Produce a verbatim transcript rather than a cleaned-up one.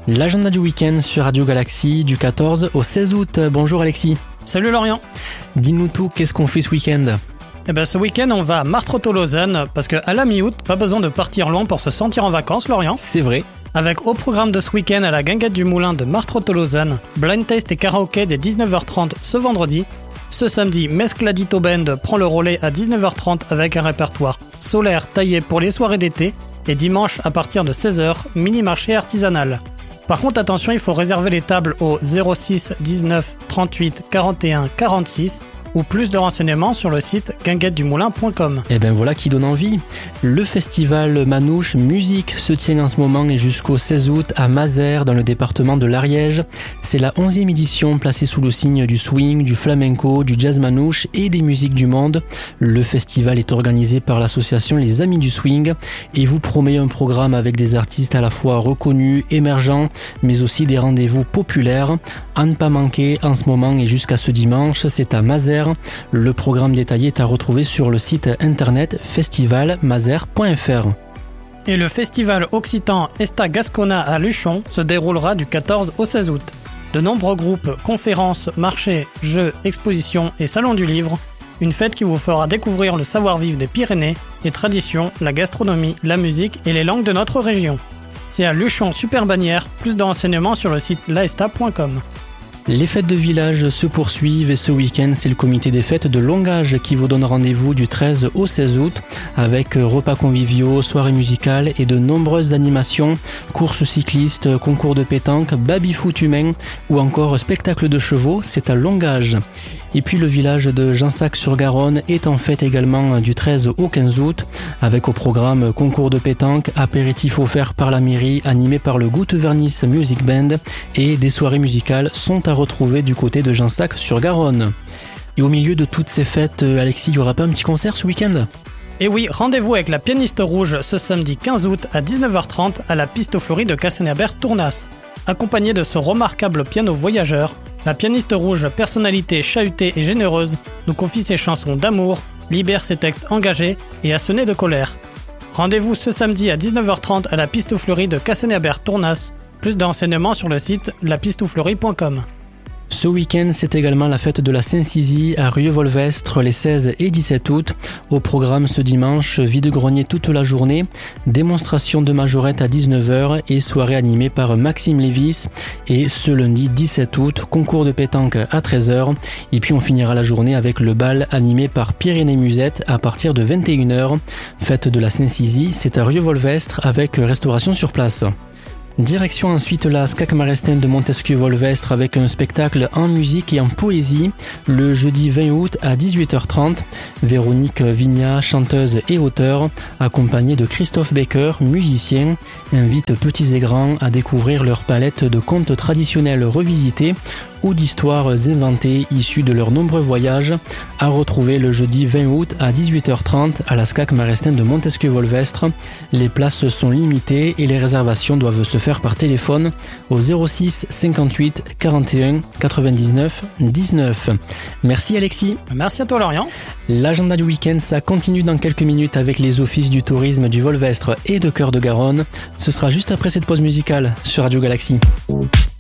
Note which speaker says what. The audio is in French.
Speaker 1: L'agenda du week-end sur Radio Galaxy du quatorze au seize août. Bonjour Alexis.
Speaker 2: Salut Lorient.
Speaker 1: Dis-nous tout, qu'est-ce qu'on fait ce week-end ?
Speaker 2: Eh ben ce week-end on va à Martreau-Tolosane parce qu'à la mi-août, pas besoin de partir loin pour se sentir en vacances, Lorient.
Speaker 1: C'est vrai.
Speaker 2: Avec au programme de ce week-end à la Guinguette du Moulin de Martreau-Tolosane, blind taste et karaoké dès dix-neuf heures trente ce vendredi. Ce samedi, Mescladito Band prend le relais à dix-neuf heures trente avec un répertoire solaire taillé pour les soirées d'été. Et dimanche à partir de seize heures, mini-marché artisanal. Par contre attention, il faut réserver les tables au zéro six dix-neuf trente-huit quarante et un quarante-six ou plus de renseignements sur le site guinguette du moulin point com.
Speaker 1: Et ben voilà qui donne envie. Le festival Manouche Musique se tient en ce moment et jusqu'au seize août à Mazères dans le département de l'Ariège. C'est la onzième édition placée sous le signe du swing, du flamenco, du jazz manouche et des musiques du monde. Le festival est organisé par l'association Les Amis du Swing et vous promet un programme avec des artistes à la fois reconnus, émergents, mais aussi des rendez-vous populaires. À ne pas manquer en ce moment et jusqu'à ce dimanche, c'est à Mazères. Le programme détaillé est à retrouver sur le site internet festival mazères point f r.
Speaker 2: Et le festival occitan Esta Gascona à Luchon se déroulera du quatorze au seize août. De nombreux groupes, conférences, marchés, jeux, expositions et salons du livre. Une fête qui vous fera découvrir le savoir-vivre des Pyrénées, les traditions, la gastronomie, la musique et les langues de notre région. C'est à Luchon Super Bannière, plus de renseignements sur le site laesta point com.
Speaker 1: Les fêtes de village se poursuivent et ce week-end, c'est le comité des fêtes de Longage qui vous donne rendez-vous du treize au seize août avec repas conviviaux, soirées musicales et de nombreuses animations, courses cyclistes, concours de pétanque, baby-foot humain ou encore spectacle de chevaux, c'est à Longage. Et puis le village de Gensac-sur-Garonne est en fête également du treize au quinze août avec au programme concours de pétanque, apéritifs offerts par la mairie animé par le Goutte-Vernis Music Band et des soirées musicales sont à retrouver du côté de Gensac-sur-Garonne. Et au milieu de toutes ces fêtes, Alexis, il n'y aura pas un petit concert ce week-end ?
Speaker 2: Et oui, rendez-vous avec la pianiste rouge ce samedi quinze août à dix-neuf heures trente à la piste fleurie de Cassagnabert-Tournas. Accompagnée de ce remarquable piano voyageur, la pianiste rouge, personnalité chahutée et généreuse, nous confie ses chansons d'amour, libère ses textes engagés et assonnés de colère. Rendez-vous ce samedi à dix-neuf heures trente à la piste fleurie de Cassagnabert-Tournas. Plus de renseignements sur le site la pistoufleurie point com.
Speaker 1: Ce week-end, c'est également la fête de la Saint-Cizy à Rieux-Volvestre les seize et dix-sept août. Au programme ce dimanche, vide-grenier toute la journée, démonstration de majorette à dix-neuf heures et soirée animée par Maxime Lévis. Et ce lundi dix-sept août, concours de pétanque à treize heures. Et puis on finira la journée avec le bal animé par Pyrénées Musette à partir de vingt et une heures. Fête de la Saint-Cizy, c'est à Rieux-Volvestre avec restauration sur place. Direction ensuite la Scac Marestène de Montesquieu-Volvestre avec un spectacle en musique et en poésie le jeudi vingt août à dix-huit heures trente. Véronique Vignat, chanteuse et auteure, accompagnée de Christophe Baker, musicien, invite petits et grands à découvrir leur palette de contes traditionnels revisités ou d'histoires inventées issues de leurs nombreux voyages, à retrouver le jeudi vingt août à dix-huit heures trente à la Scac Marestène de Montesquieu-Volvestre. Les places sont limitées et les réservations doivent se faire par téléphone au zéro six cinquante-huit quarante et un quatre-vingt-dix-neuf dix-neuf. Merci Alexis.
Speaker 2: Merci à toi Lorient.
Speaker 1: L'agenda du week-end, ça continue dans quelques minutes avec les offices du tourisme du Volvestre et de Cœur de Garonne. Ce sera juste après cette pause musicale sur Radio Galaxy.